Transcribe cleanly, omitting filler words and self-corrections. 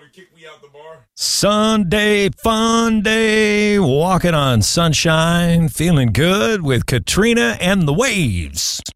Sunday, fun day, walking on sunshine, feeling good with Katrina and the Waves.